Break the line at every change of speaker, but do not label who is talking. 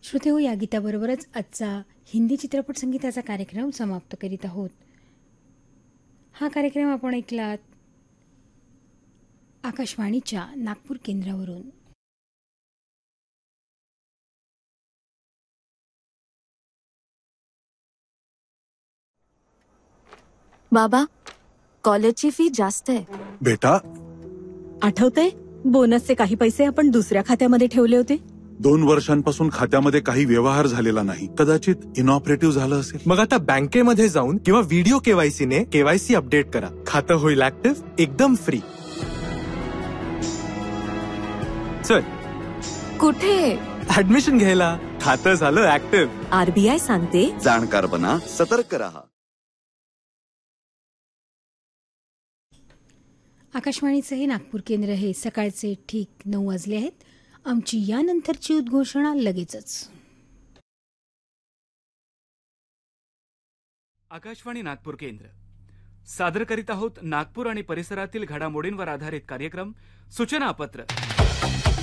श्रोतेहो, या गीताबरोबरच आजचा हिंदी चित्रपट संगीताचा कार्यक्रम समाप्त करीत आहोत. हा कार्यक्रम आपण ऐकलात आकाशवाणीच्या नागपूर केंद्रावरून.
बाबा, कॉलेजची फी जास्त आहे.
बेटा,
आठवतंय बोनसचे काही पैसे आपण दुसऱ्या खात्यामध्ये ठेवले होते.
2 वर्षांपासून खात्यामध्ये काही व्यवहार झालेला नाही. कदाचित इनऑपरेटिव्ह झालं असेल.
मग आता बँकेमध्ये जाऊन किंवा व्हिडिओ केवायसी ने केवायसी अपडेट करा. खातं होईल ऍक्टिव्ह एकदम फ्री. चल,
कुठे?
ऍडमिशन घ्यायला. खातं झालं ऍक्टिव्ह.
आरबीआय सांगते,
जाणकार बना, सतर्क रहा.
आकाशवाणीचं हे नागपूर केंद्र हे सकाळचे ठीक 9 वाजले आहेत. आमची यानंतरची उद्घोषणा लगेचच.
आकाशवाणी नागपूर केंद्र सादर करीत आहोत नागपूर आणि परिसरातील घडामोडींवर आधारित कार्यक्रम सूचनापत्र.